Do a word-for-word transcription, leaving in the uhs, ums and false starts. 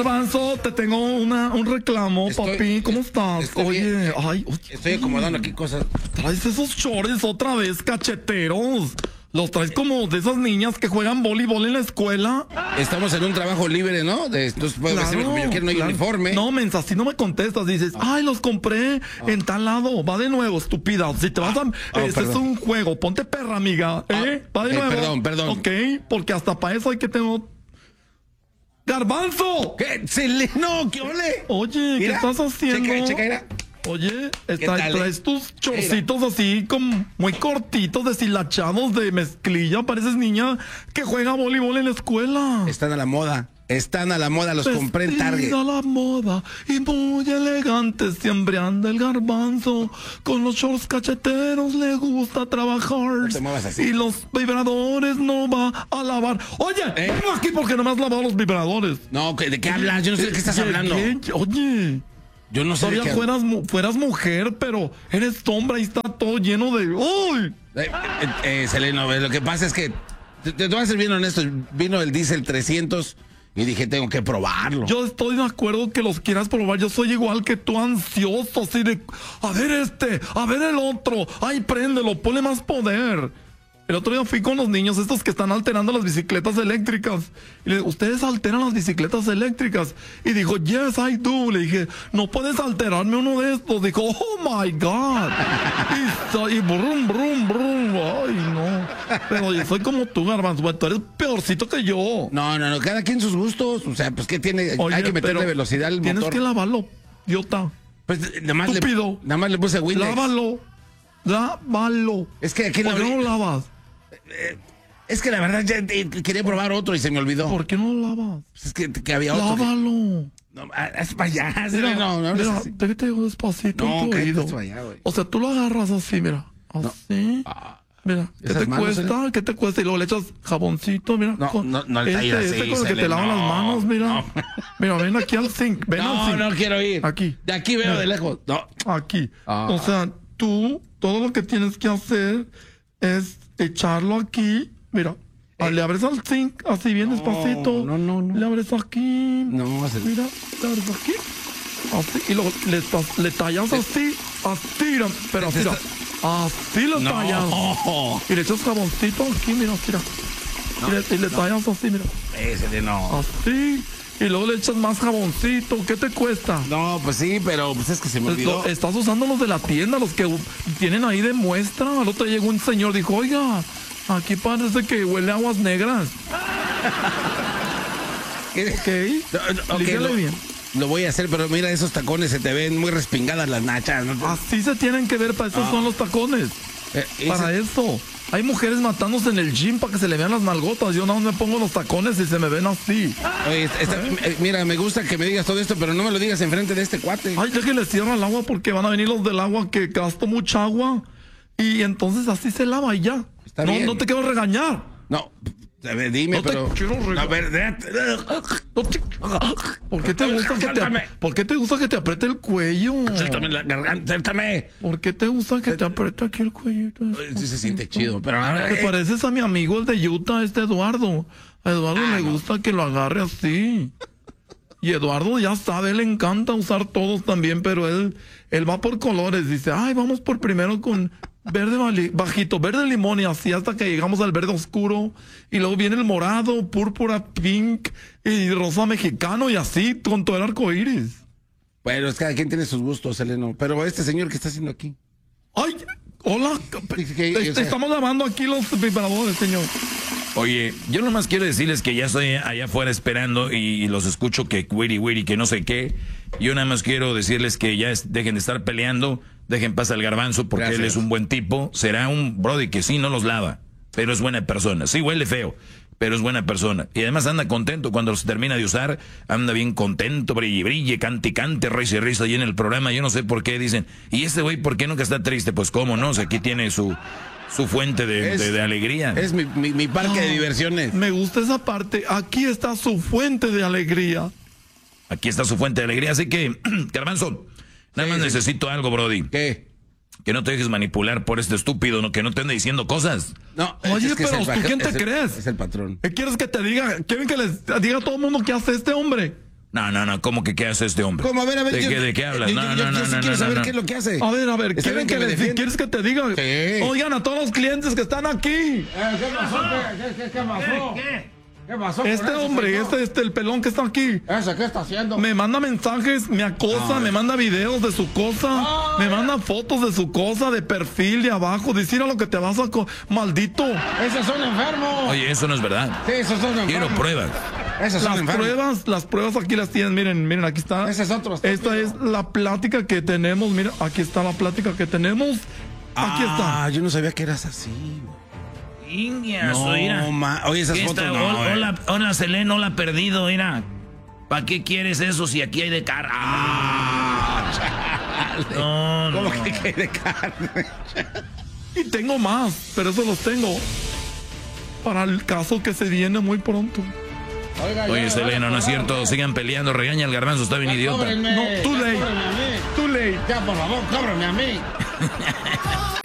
Garbanzo, te tengo una, un reclamo, Estoy- papi. ¿Cómo estás? estoy Oye, bien. ay, oye, Estoy acomodando aquí cosas. traes esos shorts otra vez, cacheteros. Los traes como de esas niñas que juegan voleibol en la escuela. Estamos en un trabajo libre, ¿no? De, entonces puedo vestirme como yo quiero, no hay claro. uniforme. No, mensa, así no me contestas. Dices, ay, los compré en tal lado. Va de nuevo, estúpida. Si te vas a... Ah, este es perdón. un juego. Ponte perra, amiga. ¿Eh? Va de eh, nuevo. perdón, perdón. Ok, porque hasta para eso hay que tener... ¡Garbanzo! ¿Qué? ¡Seleno! ¿Qué ole? Oye, Mira, ¿qué estás haciendo? Checa, checa, mira. Oye, está, tal, eh? traes tus chorcitos así como muy cortitos, deshilachados de mezclilla. Pareces niña que juega voleibol en la escuela. Están a la moda. Están a la moda, los compré en Target. Vestida a la moda y muy elegante, siempre anda el Garbanzo. Con los shorts cacheteros le gusta trabajar. No te muevas así. Y los vibradores no va a lavar. Oye, ¿Eh? vengo aquí porque no me has lavado los vibradores. No, ¿de qué hablas? Yo no sé de qué estás Llegué, hablando. Oye, Yo no sé de todavía qué... fueras, mu- fueras mujer, pero eres hombre y está todo lleno de... ¡Uy! Eh, eh, eh, Seleno, lo que pasa es que... Te, te voy a ser bien honesto. Vino el Diesel trescientos y dije, tengo que probarlo. Yo estoy de acuerdo que los quieras probar. Yo soy igual que tú, ansioso, así de... A ver este, a ver el otro. Ay, préndelo, ponle más poder. El otro día fui con los niños estos que están alterando las bicicletas eléctricas. Y le dije, ¿ustedes alteran las bicicletas eléctricas? Y dijo, yes, I do. Le dije, no puedes alterarme uno de estos. Dijo, oh my God. Y, sa- y brum, brum, brum. Ay, no. Pero yo soy como tú, Garbanzo. Tú eres peorcito que yo. No, no, no, cada quien sus gustos. O sea, pues que tiene... Oye, hay que meterle pero velocidad al tienes motor. que lavarlo, idiota. Pues nada más, le, Estúpido. nada más le puse Windex. Lávalo. Lávalo. Es que aquí ¿Por la qué no lo lavas? Es que la verdad ya eh, quería probar otro y se me olvidó. ¿Por qué no lo lavas? Pues es que, que había otro. que- Lávalo. No, ah, es para allá. Mira, Seleno, no, no, mira, es así. te, te digo despacito No, en tu cállate, oído. esto allá, güey. O sea, tú lo agarras así, mira. Así. Ah, Mira, ¿qué esas te manos, cuesta? ¿Qué te cuesta? Y luego le echas jaboncito, mira. No, con- no, no le este, talles este así, con el que te Seleno, lavan las manos, mira. no. Mira, ven aquí al zinc. Ven al no, zinc. no quiero ir. Aquí. De aquí veo Mira. de lejos. No. Aquí. Ah. O sea, tú, todo lo que tienes que hacer es echarlo aquí. Mira, ah, le abres al zinc, así bien despacito. no, no, no. Le abres aquí. No, se- Mira, le abres aquí. Así. Y luego le, tas- le tallas así. Así, mira, pero así, mira. Así le tallas. No. Y le echas jaboncito aquí, mira, mira. y le, y le tallas así, mira. Ese no. Así. Y luego le echas más jaboncito. ¿Qué te cuesta? No, pues sí, pero pues es que se me olvidó. Lo- estás usando los de la tienda, los que u- tienen ahí de muestra. Al otro día llegó un señor, dijo, oiga, aquí parece que huele a aguas negras. ¿Qué? Ok, No, no, ok, límpiale lo, bien. lo voy a hacer, pero mira, esos tacones se te ven muy respingadas las nachas. ¿No? Así se tienen que ver, para eso son los tacones. Eh, ese- Para eso. Hay mujeres matándose en el gym para que se le vean las nalgotas. Yo no me pongo los tacones y se me ven así. Oye, está- eh, mira, me gusta que me digas todo esto, pero no me lo digas enfrente de este cuate. Ay, déjenle cierra el agua porque van a venir los del agua que gasto mucha agua. Y entonces así se lava y ya. Está no, bien. no te quiero regañar. No, a ver, dime, No te pero. quiero regalar. A ver, de- No te- ¿Por qué te gusta que te, Suéltame. ¿por qué te gusta que te apriete el cuello? Suéltame la garganta, suéltame. ¿Por qué te gusta que te apriete aquí el cuello? Ay, sí se siente chido, pero a ver, Te eh, pareces a mi amigo el de Utah, este Eduardo. A Eduardo Ah, le no. gusta que lo agarre así. Y Eduardo ya sabe, le encanta usar todos también, pero él, él va por colores. Dice, ay, vamos por primero con verde vali- bajito, verde limón y así hasta que llegamos al verde oscuro. Y luego viene el morado, púrpura, pink y rosa mexicano y así con todo el arco iris. bueno, es que cada quien tiene sus gustos, Seleno. Pero este señor que está haciendo aquí. Ay, hola. Dice que- Te- o te sea- estamos lavando aquí los vibradores, señor. Oye, yo nomás quiero decirles que ya estoy allá afuera esperando y, y los escucho que wiri wiri, que no sé qué. Yo nada más quiero decirles que ya es- dejen de estar peleando, dejen pasar al Garbanzo porque Gracias. él es un buen tipo. Será un brody que sí no los lava, pero es buena persona. Sí huele feo, pero es buena persona. Y además anda contento cuando se termina de usar, anda bien contento, brille, brille, cante, y cante, risa y risa ahí en el programa. Yo no sé por qué dicen, ¿y este güey por qué nunca está triste? Pues cómo no, o sea, aquí tiene su, su fuente de, Es- de- de alegría. Es mi, mi, mi parque de diversiones. Me gusta esa parte. Aquí está su fuente de alegría. Aquí está su fuente de alegría. Así que, Garbanzo, nada Sí, más sí. necesito algo, Brody. ¿Qué? Que no te dejes manipular por este estúpido, ¿no? Que no te ande diciendo cosas. No, Oye, es que es pero el ¿tú pa- quién te es el- crees? Es el patrón. ¿Qué quieres que te diga? ¿Quieren que les diga a todo el mundo qué hace este hombre? No, no, no, ¿cómo que qué hace este hombre? ¿Cómo? A ver, a ver. ¿De, yo, qué, ¿De qué hablas? Yo, No, yo, no, yo no, sí no, quiero no, saber no. qué es lo que hace. A ver, a ver, ¿Está ¿quieren bien que que me les- defienda? ¿quieres que te diga? Sí. Oigan a todos los clientes que están aquí. Eh, ¿Qué pasó? ¿Qué, qué, qué, qué pasó? ¿Qué? ¿Qué pasó? con Este ese hombre, señor? este, este, el pelón que está aquí. ¿Ese qué está haciendo? Me manda mensajes, me acosa, me manda videos de su cosa, me manda fotos de su cosa, de perfil, de abajo. Decir a lo que te vas a... co- ¡Maldito! Ese es un enfermo. Oye, eso no es verdad. Sí, esos son enfermos. Quiero pruebas. Ese es un Las enfermo. pruebas, las pruebas aquí las tienen, miren, miren, aquí está. Ese es otro estúpido. Esta es la plática que tenemos, mira, aquí está la plática que tenemos. Aquí Ah, está. yo no sabía que eras así, güey. India, No, mira. ma- oye, esas ¿Qué fotos está? no, Hola, eh. hola, hola, Selene, no la ha perdido, mira. ¿Para qué quieres eso si aquí hay de cara? Ah, chale. No, no. ¿Cómo que cae de carne? Y tengo más, pero eso los tengo para el caso que se viene muy pronto. Oiga, Oye, ya, Selena, no es ya, cierto. Sigan peleando, regaña al garbanzo, está bien ya, idiota. cóbrenme, No, too ya, late. cóbrenme a mí. Too late. Ya, por favor, cóbrame a mí.